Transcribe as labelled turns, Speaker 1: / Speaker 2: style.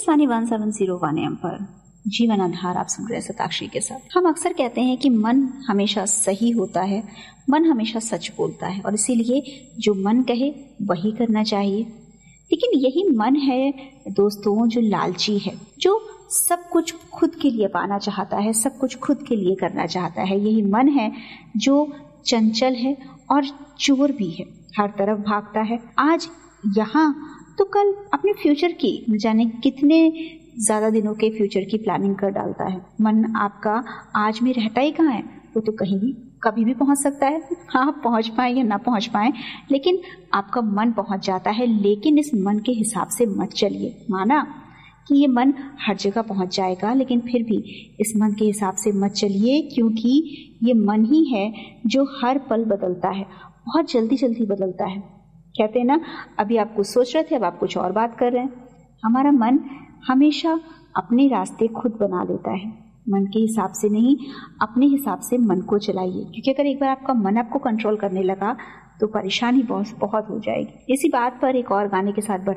Speaker 1: Akashvani 1701 AM पर जीवन आधार आप सुन रहे हैं शताक्षी के साथ। हम अक्सर कहते हैं कि मन हमेशा सही होता है, मन हमेशा सच बोलता है और इसीलिए जो मन कहे वही करना चाहिए। लेकिन यही मन है दोस्तों जो लालची है, जो सब कुछ खुद के लिए पाना चाहता है, सब कुछ खुद के लिए करना चाहता है। यही मन है जो चंचल है और चोर भी है, हर तरफ भागता है। आज यहाँ तो कल अपने फ्यूचर की, जाने कितने ज्यादा दिनों के फ्यूचर की प्लानिंग कर डालता है। मन आपका आज में रहता ही कहाँ है, वो तो कहीं भी कभी भी पहुंच सकता है। आप पहुंच पाए या ना पहुंच पाए, लेकिन आपका मन पहुंच जाता है। लेकिन इस मन के हिसाब से मत चलिए। माना कि ये मन हर जगह पहुंच जाएगा, लेकिन फिर भी इस मन के हिसाब से मत चलिए, क्योंकि ये मन ही है जो हर पल बदलता है, बहुत जल्दी जल्दी बदलता है। कहते हैं ना, अभी आप कुछ सोच रहे थे, अब आप कुछ और बात कर रहे हैं। हमारा मन हमेशा अपने रास्ते खुद बना लेता है, मन के हिसाब से नहीं, अपने हिसाब से मन को चलाइए। क्योंकि अगर एक बार आपका मन आपको कंट्रोल करने लगा तो परेशानी बहुत हो जाएगी। इसी बात पर एक और गाने के साथ